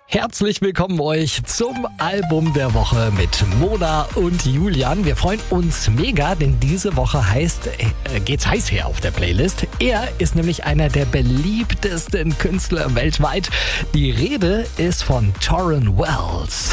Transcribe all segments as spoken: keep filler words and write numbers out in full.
Herzlich willkommen euch zum Album der Woche mit Mona und Julian. Wir freuen uns mega, denn diese Woche heißt, äh, geht's heiß her auf der Playlist. Er ist nämlich einer der beliebtesten Künstler weltweit. Die Rede ist von Tauren Wells.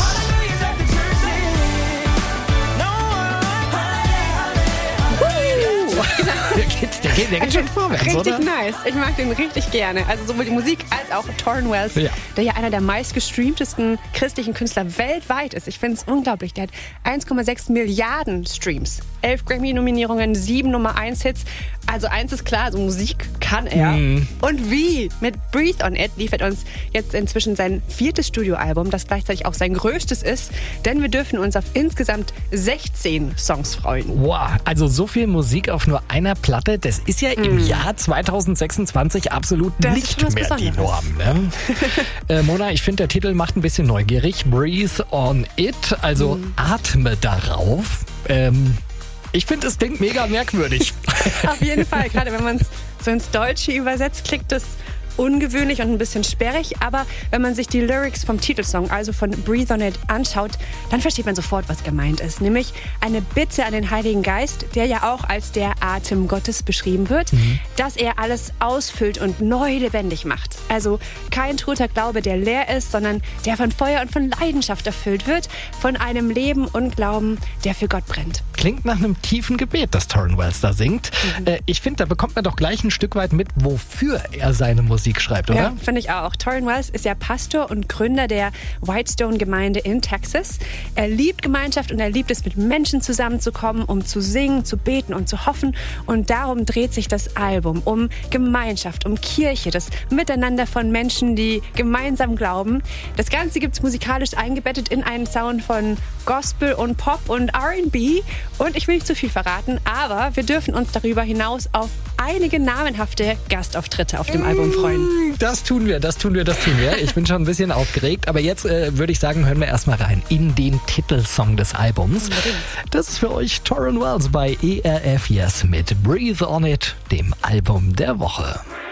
Der geht, der geht, der geht schon vorwärts, richtig oder? Nice. Ich mag den richtig gerne. Also sowohl die Musik als auch Tauren Wells, Ja. der ja einer der meistgestreamtesten christlichen Künstler weltweit ist. Ich finde es unglaublich. Der hat eins Komma sechs Milliarden Streams, elf Grammy-Nominierungen, sieben Nummer eins Hits. Also eins ist klar, so Musik kann er. Mhm. Und wie? Mit Breathe on It liefert uns jetzt inzwischen sein viertes Studioalbum, das gleichzeitig auch sein größtes ist. Denn wir dürfen uns auf insgesamt sechzehn Songs freuen. Wow, also so viel Musik auf nur einer Platte, das ist ja im Mm. Jahr zwanzig sechsundzwanzig absolut Das ist nicht schon was mehr die Besonderes. Norm. Ne? äh, Mona, ich finde, der Titel macht ein bisschen neugierig. Breathe on it, also Mm. atme darauf. Ähm, ich finde, es klingt mega merkwürdig. Auf jeden Fall, gerade wenn man es so ins Deutsche übersetzt, klingt es ungewöhnlich und ein bisschen sperrig, aber wenn man sich die Lyrics vom Titelsong, also von Breathe on It, anschaut, dann versteht man sofort, was gemeint ist. Nämlich eine Bitte an den Heiligen Geist, der ja auch als der Atem Gottes beschrieben wird, mhm. dass er alles ausfüllt und neu lebendig macht. Also kein toter Glaube, der leer ist, sondern der von Feuer und von Leidenschaft erfüllt wird, von einem Leben und Glauben, der für Gott brennt. Klingt nach einem tiefen Gebet, das Tauren Wells da singt. Mhm. Äh, ich finde, da bekommt man doch gleich ein Stück weit mit, wofür er seine Musik schreibt, oder? Ja, finde ich auch. Tauren Wells ist ja Pastor und Gründer der Whitestone-Gemeinde in Texas. Er liebt Gemeinschaft und er liebt es, mit Menschen zusammenzukommen, um zu singen, zu beten und zu hoffen. Und darum dreht sich das Album um Gemeinschaft, um Kirche, das Miteinander von Menschen, die gemeinsam glauben. Das Ganze gibt es musikalisch eingebettet in einen Sound von Gospel und Pop und R and B. Und ich will nicht zu viel verraten, aber wir dürfen uns darüber hinaus auf einige namenhafte Gastauftritte auf dem mmh. Album freuen. Das tun wir, das tun wir, das tun wir. Ich bin schon ein bisschen aufgeregt, aber jetzt äh, würde ich sagen, hören wir erstmal rein in den Titelsong des Albums. Unbedingt. Das ist für euch Tauren Wells bei E R F Yes mit Breathe on It, dem Album der Woche.